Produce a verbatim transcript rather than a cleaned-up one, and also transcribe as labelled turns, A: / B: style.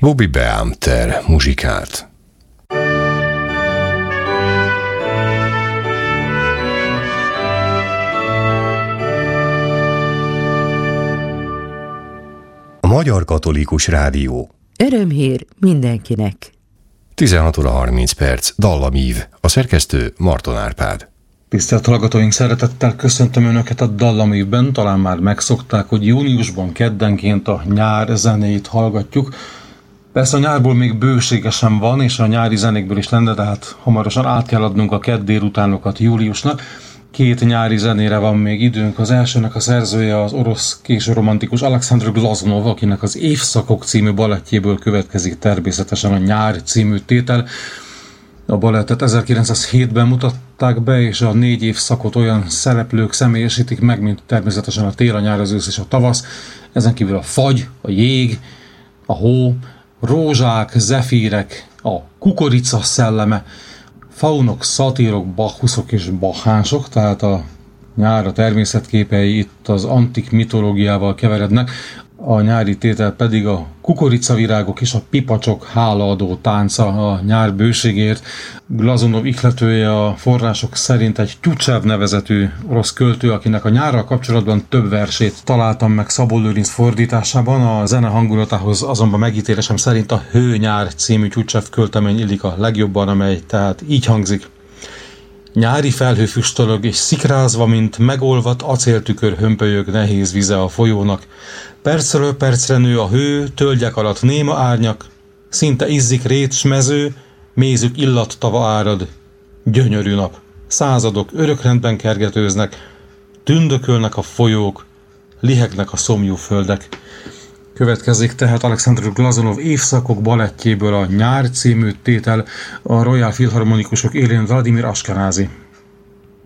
A: Bobby Beamter muzsikált. A Magyar Katolikus Rádió.
B: Örömhír mindenkinek.
A: tizenhat óra harminc perc, Dallamív, a szerkesztő Marton Árpád.
C: Tisztelt hallgatóink, szeretettel köszöntöm Önöket a Dallamívben. Talán már megszokták, hogy júniusban keddenként a nyár zenéit hallgatjuk. Persze a nyárból még bőségesen van, és a nyári zenékből is lenne, tehát hamarosan át kell adnunk a kedd délutánokat júliusnak. Két nyári zenére van még időnk. Az elsőnek a szerzője az orosz későromantikus Alexandr Glazunov, akinek az Évszakok című balettjéből következik természetesen a Nyár című tétel. A balettet ezerkilencszázhétben mutatták be, és a négy évszakot olyan szereplők személyesítik meg, mint természetesen a tél, a nyár, az ősz és a tavasz. Ezen kívül a fagy, a jég, a hó, rózsák, zefírek, a kukorica szelleme, faunok, szatírok, bacchuszok és bachánsok, tehát a nyár, a természetképei itt az antik mitológiával keverednek, a nyári tétel pedig a kukoricavirágok és a pipacsok hálaadó tánca a nyár bőségért. Glazunov ihletője a források szerint egy Tyutchev nevezetű orosz költő, akinek a nyárral kapcsolatban több versét találtam meg Szabó Lőrinc fordításában. A zene hangulatához azonban megítélésem szerint a Hőnyár című Tyutchev költemény illik a legjobban, amely tehát így hangzik. Nyári felhő füstölög, és szikrázva, mint megolvadt acéltükör hömpölyög nehéz vize a folyónak. Percről percre nő a hő, tölgyek alatt néma árnyak, szinte izzik rét s mező, mézük illattava árad. Gyönyörű nap, századok örökrendben kergetőznek, tündökölnek a folyók, lihegnek a szomjú földek. Következik tehát Alexandr Glazunov Évszakok balettjéből a Nyár című tétel, a Royal Filharmonikusok élén Vladimir Ashkenazi.